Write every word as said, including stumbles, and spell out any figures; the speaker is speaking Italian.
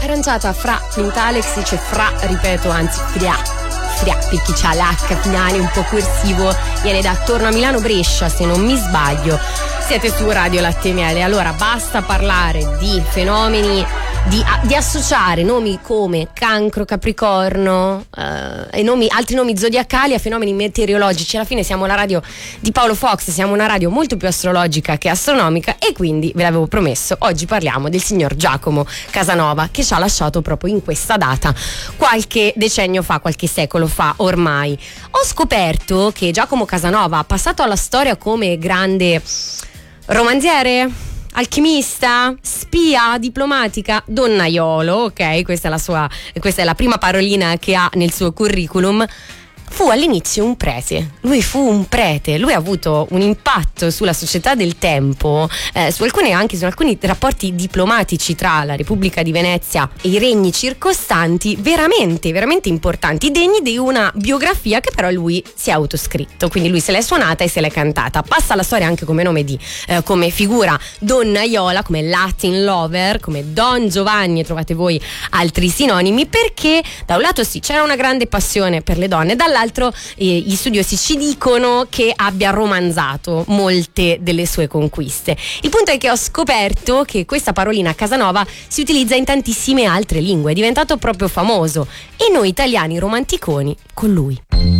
arrangiata fra Clint Alex, dice fra, ripeto, anzi fra, fra, perché c'ha l'H finale un po' corsivo, viene da Torno a Milano Brescia, se non mi sbaglio. Siete su Radio Latte e Miele. Allora basta parlare di fenomeni, di, di associare nomi come cancro, capricorno eh, e nomi, altri nomi zodiacali a fenomeni meteorologici. Alla fine siamo la radio di Paolo Fox, siamo una radio molto più astrologica che astronomica, e quindi ve l'avevo promesso, oggi parliamo del signor Giacomo Casanova, che ci ha lasciato proprio in questa data qualche decennio fa, qualche secolo fa ormai. Ho scoperto che Giacomo Casanova, passato alla storia come grande romanziere, alchimista, spia diplomatica, donnaiolo, ok, questa è la sua, questa è la prima parolina che ha nel suo curriculum, fu all'inizio un prete. Lui fu un prete, lui ha avuto un impatto sulla società del tempo, eh, su alcune, anche su alcuni rapporti diplomatici tra la Repubblica di Venezia e i regni circostanti, veramente, veramente importanti, degni di una biografia che però lui si è autoscritto, quindi lui se l'è suonata e se l'è cantata. Passa alla storia anche come nome di, eh, come figura donnaiola, come Latin lover, come Don Giovanni, e trovate voi altri sinonimi, perché da un lato sì, c'era una grande passione per le donne, dall'altro L'altro, eh, gli studiosi ci dicono che abbia romanzato molte delle sue conquiste. Il punto è che ho scoperto che questa parolina Casanova si utilizza in tantissime altre lingue, è diventato proprio famoso, e noi italiani romanticoni con lui.